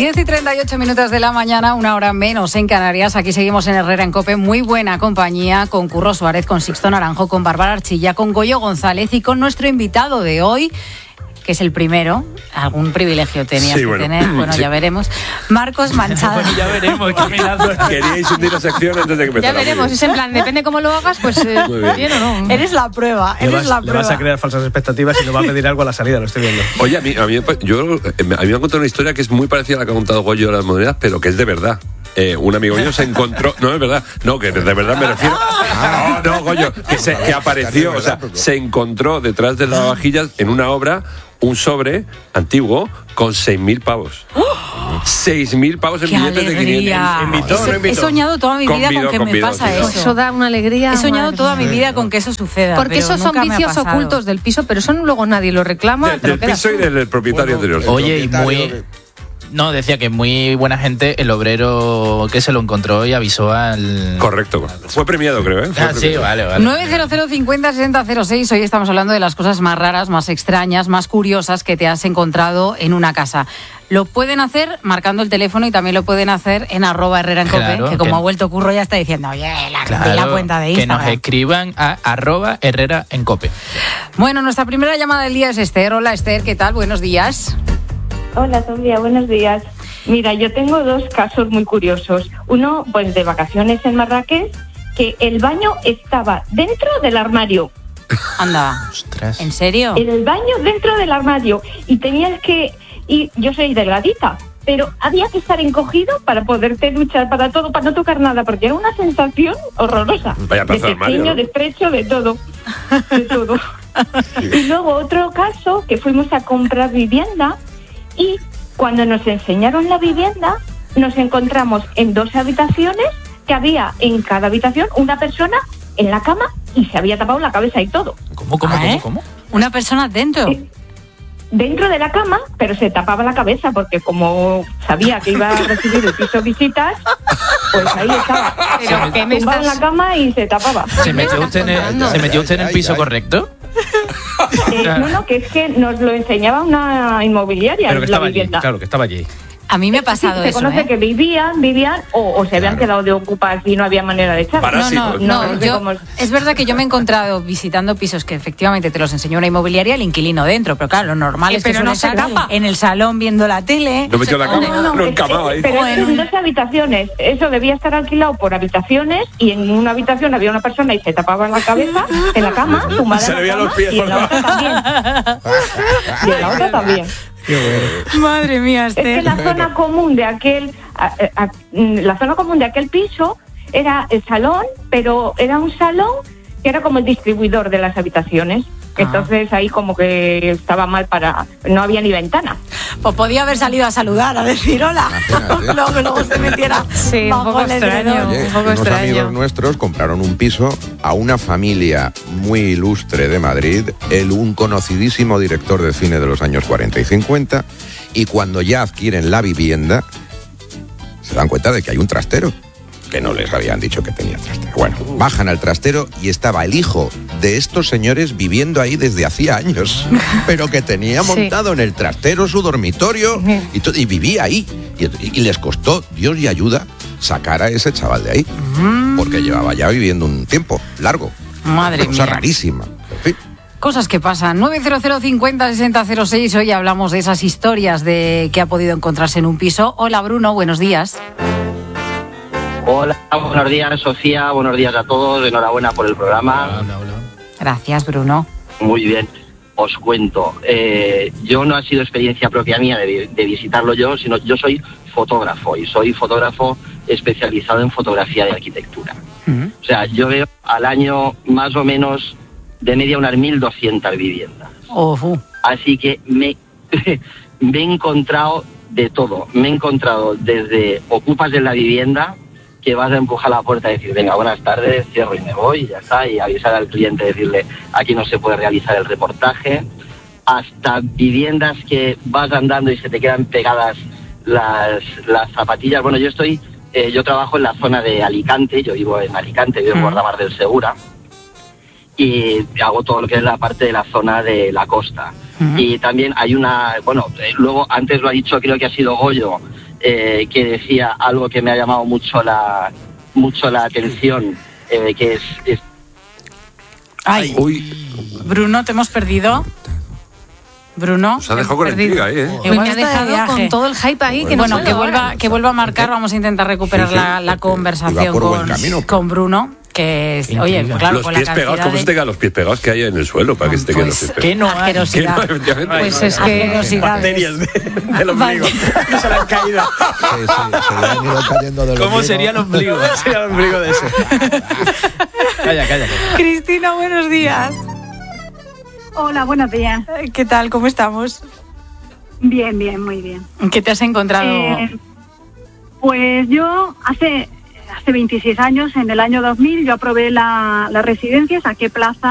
10:38 de la mañana, una hora menos en Canarias. Aquí seguimos en Herrera en COPE. Muy buena compañía con Curro Suárez, con Sixto Naranjo, con Bárbara Archilla, con Goyo González y con nuestro invitado de hoy, que es el primero. Algún privilegio tenías que tener. Bueno, ya veremos. Marcos Manchado. Bueno, ya veremos. Queríais hundir la sección antes de que empezara. Ya veremos. Es en plan, depende cómo lo hagas, pues bien o no. Eres la prueba. Le vas a crear falsas expectativas y nos va a pedir algo a la salida, lo estoy viendo. Oye, a mí me han contado una historia que es muy parecida a la que ha contado Goyo de las monedas, pero que es de verdad. Un amigo mío se encontró, no es verdad, no, que de verdad me refiero, no, Goyo, que apareció, o sea, se encontró detrás de las vajillas en una obra un sobre antiguo con 6.000 pavos. 6.000 pavos en billetes de 500. ¿Invitó o no invitó? He soñado toda mi vida con que me pasa eso. Eso da una alegría. He soñado toda mi vida con que eso suceda. Porque esos son vicios ocultos del piso, pero eso luego nadie lo reclama. Del piso y del propietario anterior. Oye, y muy... No, decía que muy buena gente, el obrero que se lo encontró y avisó al... Correcto. Fue premiado, creo, ¿eh? Sí, vale. 900 50 60 06. Hoy estamos hablando de las cosas más raras, más extrañas, más curiosas que te has encontrado en una casa. Lo pueden hacer marcando el teléfono y también lo pueden hacer en @Herrera en COPE, Claro, que como ha vuelto Curro ya está diciendo, oye, la cuenta de Instagram. Que nos escriban a @Herrera en COPE. Bueno, nuestra primera llamada del día es Esther. Hola, Esther, ¿qué tal? Buenos días. Hola, Sofía, buenos días. Mira, yo tengo dos casos muy curiosos. Uno, pues de vacaciones en Marrakech, que el baño estaba dentro del armario. Anda. Ostras. ¿En serio? El baño dentro del armario. Y tenías que ir, yo soy delgadita, pero había que estar encogido para poderte duchar, para todo, para no tocar nada, porque era una sensación horrorosa. Vaya pedazo de armario, pequeño, ¿no? de estrecho, de todo. De todo. Y luego otro caso, que fuimos a comprar vivienda y cuando nos enseñaron la vivienda, nos encontramos en 2 habitaciones, que había en cada habitación una persona en la cama y se había tapado la cabeza y todo. ¿Cómo? ¿Una persona dentro? Dentro de la cama, pero se tapaba la cabeza porque como sabía que iba a recibir el piso visitas, pues ahí estaba. Pero ¿qué me tumbado en estás...? la cama y se tapaba. ¿Se metió usted en el piso correcto? No, que es que nos lo enseñaba una inmobiliaria, Pero que la estaba allí, vivienda. claro, que estaba allí. A mí me ha pasado Se eso, conoce que vivían o se habían quedado de ocupar y no había manera de echar. Parásitos. Es verdad que yo me he encontrado visitando pisos que efectivamente te los enseñó una inmobiliaria, el inquilino dentro, pero claro, lo normal es que pero no suele se estar tapa. en el salón viendo la tele. No metió la cama, lo encamaba ahí. Pero en 2 habitaciones, eso debía estar alquilado por habitaciones y en una habitación había una persona y se tapaba la cabeza en la cama, tumbada Se en le la veían cama, los pies y en la por otra también. Y en la otra también. Madre mía, Es que Esther. la zona común de aquel piso era el salón, pero era un salón que era como el distribuidor de las habitaciones. Entonces ahí como que estaba mal no había ni ventana. Pues podía haber salido a saludar, a decir hola. Luego se metiera. Sí, un bajo poco el extraño. edredón. Oye, Un poco unos extraño. amigos nuestros compraron un piso a una familia muy ilustre de Madrid, un conocidísimo director de cine de los años 40 y 50, y cuando ya adquieren la vivienda, se dan cuenta de que hay un trastero, que no les habían dicho que tenía trastero. Bueno, bajan al trastero y estaba el hijo de estos señores viviendo ahí desde hacía años, pero que tenía montado en el trastero su dormitorio y vivía ahí. Y les costó, Dios y ayuda, sacar a ese chaval de ahí, porque llevaba ya viviendo un tiempo largo. Madre Cosa mía. rarísima. En fin. Cosas que pasan. 900 50 60 06. Hoy hablamos de esas historias de que ha podido encontrarse en un piso. Hola, Bruno, buenos días. Hola, buenos días, Sofía, buenos días a todos, enhorabuena por el programa. Gracias, Bruno. Muy bien, os cuento. Yo no ha sido experiencia propia mía de visitarlo yo, sino yo soy fotógrafo y soy fotógrafo especializado en fotografía de arquitectura. O sea, yo veo al año más o menos de media unas 1.200 viviendas. Así que me he encontrado de todo. Me he encontrado desde ocupas de la vivienda, que vas a empujar la puerta y decir, venga, buenas tardes, cierro y me voy, y ya está, y avisar al cliente, decirle, aquí no se puede realizar el reportaje, hasta viviendas que vas andando y se te quedan pegadas las zapatillas. Bueno, yo trabajo en la zona de Alicante, yo vivo en Alicante, vivo en Guardamar del Segura, y hago todo lo que es la parte de la zona de la costa. Y también hay luego antes lo ha dicho, creo que ha sido Goyo, que decía algo que me ha llamado mucho la atención, que es... Ay, Bruno, te hemos perdido. Bruno, se ha dejado con la intriga ahí, Igual me ha dejado con todo el hype ahí. Que bueno, no que vuelva a marcar. Vamos a intentar recuperar la conversación con Bruno. Que es, oye, claro, los pies pegados, ¿cómo se te quedan los pies pegados que hay en el suelo para que se te queden los pies pegados? ¿Qué no hay? Asquerosidad. Pues es que bacterias del ombligo. No se le han caído. Sí, se le han ido cayendo del ¿Cómo ombligo. sería el ombligo? Sería el ombligo de ese. Calla. Cristina, buenos días. Hola, buenos días. ¿Qué tal? ¿Cómo estamos? Bien, muy bien. ¿Qué te has encontrado? Pues yo hace 26 años, en el año 2000, yo aprobé la residencia, saqué plaza